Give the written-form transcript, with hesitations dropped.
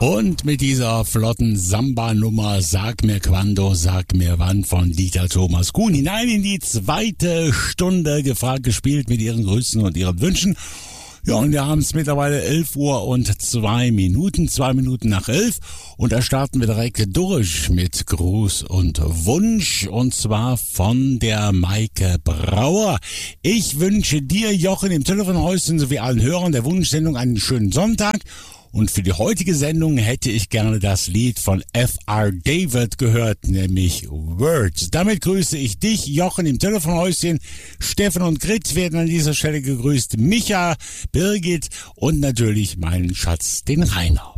Und mit dieser flotten Samba-Nummer Sag mir quando, sag mir wann von Dieter Thomas Kuhn hinein in die zweite Stunde gefragt gespielt mit ihren Grüßen und ihren Wünschen. Ja, und wir haben es mittlerweile 11 Uhr und 2 Minuten, 2 Minuten nach 11. Und da starten wir direkt durch mit Gruß und Wunsch, und zwar von der Maike Brauer. Ich wünsche dir, Jochen, im Telefonhäuschen sowie allen Hörern der Wunschsendung einen schönen Sonntag. Und für die heutige Sendung hätte ich gerne das Lied von F.R. David gehört, nämlich Words. Damit grüße ich dich, Jochen, im Telefonhäuschen. Steffen und Grit werden an dieser Stelle gegrüßt. Micha, Birgit und natürlich meinen Schatz, den Rainer.